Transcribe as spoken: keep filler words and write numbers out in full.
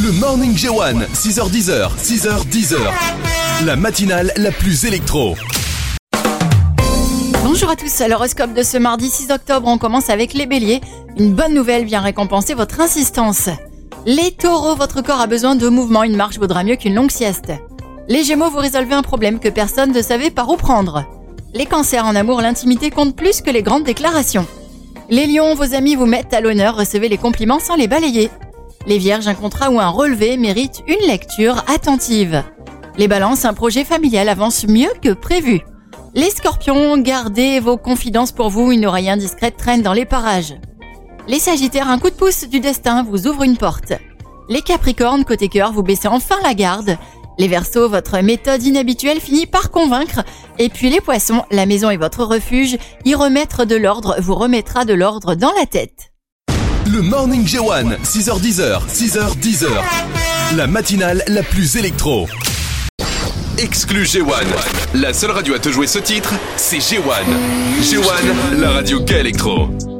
Le Morning J un, six heures dix, six heures dix. La matinale la plus électro. Bonjour à tous, à l'horoscope de ce mardi six octobre, on commence avec les béliers. Une bonne nouvelle vient récompenser votre insistance. Les taureaux, votre corps a besoin de mouvement, une marche vaudra mieux qu'une longue sieste. Les gémeaux, vous résolvez un problème que personne ne savait par où prendre. Les cancers, en amour, l'intimité compte plus que les grandes déclarations. Les lions, vos amis vous mettent à l'honneur, recevez les compliments sans les balayer. Les vierges, un contrat ou un relevé mérite une lecture attentive. Les balances, un projet familial avance mieux que prévu. Les scorpions, gardez vos confidences pour vous, une oreille indiscrète traîne dans les parages. Les sagittaires, un coup de pouce du destin vous ouvre une porte. Les capricornes, côté cœur, vous baissez enfin la garde. Les verseaux, votre méthode inhabituelle finit par convaincre. Et puis les poissons, la maison est votre refuge, y remettre de l'ordre vous remettra de l'ordre dans la tête. Le Morning J un, six heures dix, six heures dix. La matinale la plus électro. Exclu J un. La seule radio à te jouer ce titre, c'est J un. J un, la radio qu'électro.